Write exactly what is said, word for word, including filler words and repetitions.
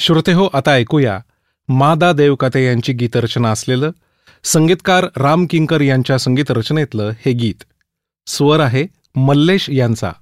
श्रोते हो, आता ऐकूया मादा देवकते यांची गीतरचना असलेलं संगीतकार राम किंकर यांच्या संगीत रचनेतलं हे गीत. स्वर आहे मल्लेश यांचा.